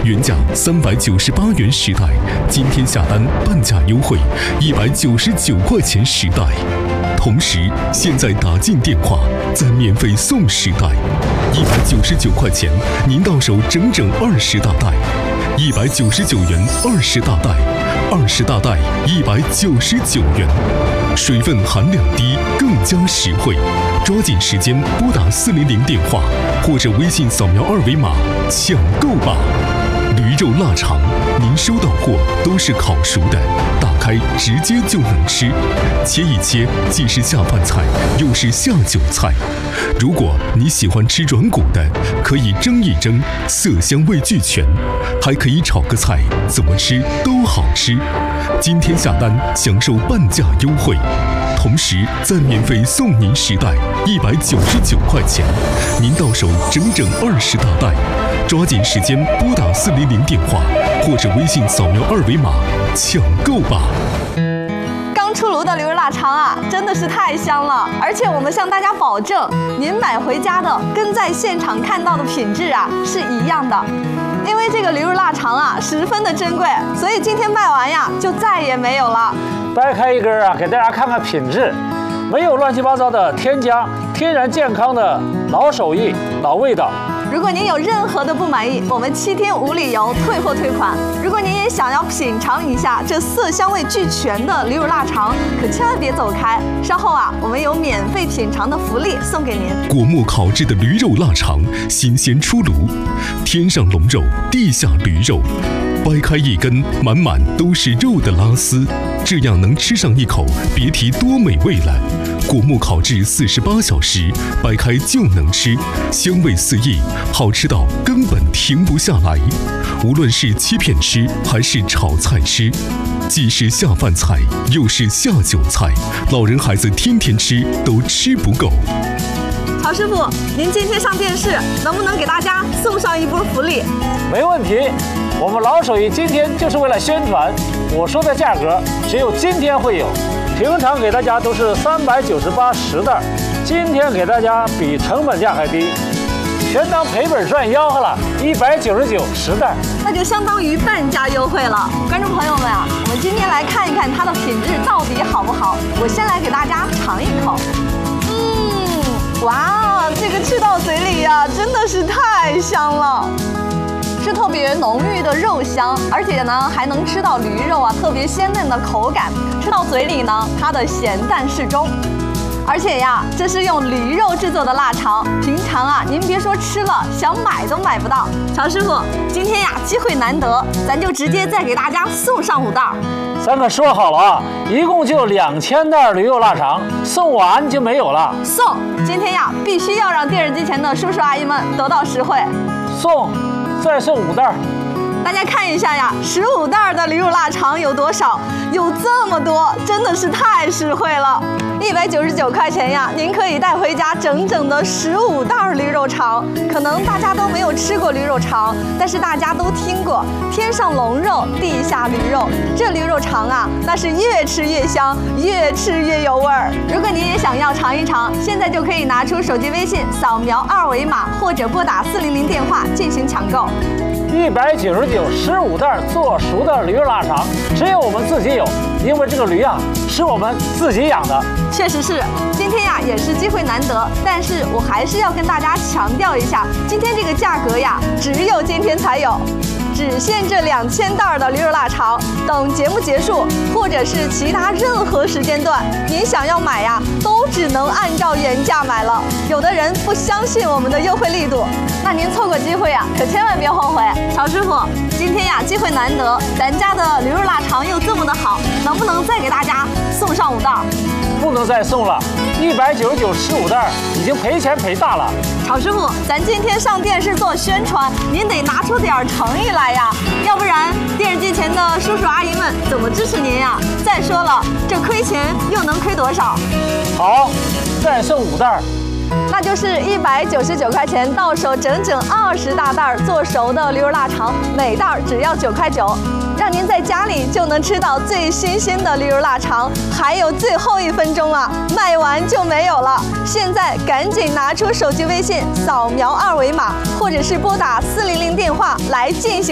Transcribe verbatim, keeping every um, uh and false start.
原价三百九十八元时代，今天下单半价优惠一百九十九块钱时代。同时，现在打进电话再免费送时代，一百九十九块钱，您到手整整二十大袋，一百九十九元二十大袋，二十大袋一百九十九元，水分含量低，更加实惠。抓紧时间拨打四零零电话或者微信扫描二维码抢购吧！驴肉腊肠，您收到货都是烤熟的，打开直接就能吃，切一切既是下饭菜，又是下酒菜。如果你喜欢吃软骨的，可以蒸一蒸，色香味俱全，还可以炒个菜，怎么吃都好吃。今天下单享受半价优惠，同时再免费送您时代一百九十九块钱，您到手整整二十大袋。抓紧时间拨打四零零电话或者微信扫描二维码抢购吧！ 刚出炉的驴肉腊肠啊，真的是太香了！而且我们向大家保证，您买回家的跟在现场看到的品质啊是一样的。因为这个驴肉腊肠啊十分的珍贵，所以今天卖完呀就再也没有了。 掰开一根啊，给大家看看品质，没有乱七八糟的添加，天然健康的老手艺、老味道。 如果您有任何的不满意，我们七天无理由退货退款。如果您也想要品尝一下这色香味俱全的驴肉腊肠，可千万别走开，稍后啊，我们有免费品尝的福利送给您。 果木烤制的驴肉腊肠，新鲜出炉，天上龙肉，地下驴肉，掰开一根，满满都是肉的拉丝，这样能吃上一口，别提多美味了。果木烤制四十八小时，掰开就能吃，香味四溢，好吃到根本停不下来。无论是切片吃还是炒菜吃，既是下饭菜又是下酒菜，老人孩子天天吃都吃不够。 曹师傅，您今天上电视，能不能给大家送上一波福利？ 没问题，我们老手艺今天就是为了宣传，我说的价格只有今天会有。平常给大家都是三百九十八十袋，今天给大家比成本价还低，全当赔本赚吆喝了，一百九十九十袋， 那就相当于半价优惠了。观众朋友们啊，我们今天来看一看它的品质到底好不好。我先来给大家尝一口，嗯，哇，这个吃到嘴里呀、啊，真的是太香了。是特别浓郁的肉香，而且呢还能吃到驴肉啊特别鲜嫩的口感，吃到嘴里呢它的咸淡适中。而且呀，这是用驴肉制作的腊肠，平常啊您别说吃了，想买都买不到。曹师傅，今天呀机会难得，咱就直接再给大家送上五袋。 咱可说好了啊，一共就两千袋驴肉腊肠，送完就没有了。 送！今天呀必须要让电视机前的叔叔阿姨们得到实惠。 送！再送五袋， 大家看一下呀，十五袋的驴肉腊肠有多少？有这么多，真的是太实惠了！一百九十九块钱呀，您可以带回家整整的十五袋驴肉肠。可能大家都没有吃过驴肉肠，但是大家都听过天上龙肉，地下驴肉。这驴肉肠啊，那是越吃越香，越吃越有味儿。如果您也想要尝一尝，现在就可以拿出手机微信扫描二维码，或者拨打四零零电话进行抢购。 一百九十九十五袋做熟的驴肉腊肠，只有我们自己有，因为这个驴啊是我们自己养的。 确实是，今天呀也是机会难得，但是我还是要跟大家强调一下，今天这个价格呀，只有今天才有。只限这两千袋的驴肉腊肠，等节目结束，或者是其他任何时间段，您想要买呀，都只能按照原价买了。有的人不相信我们的优惠力度，那您错过机会呀，可千万别后悔。曹师傅，今天呀机会难得，咱家的驴肉腊肠又这么的好，能不能再给大家送上五袋？ 不能再送了，一百九十九十五袋已经赔钱赔大了。 曹师傅，咱今天上电视做宣传，您得拿出点诚意来呀，要不然电视机前的叔叔阿姨们怎么支持您呀？再说了，这亏钱又能亏多少？ 好，再送五袋。 那就是一百九十九块钱到手整整二十大袋做熟的驴肉腊肠，每袋只要九块九，让您在家里就能吃到最新鲜的驴肉腊肠。还有最后一分钟啊，卖完就没有了。现在赶紧拿出手机微信，扫描二维码，或者是拨打四零零电话来进行。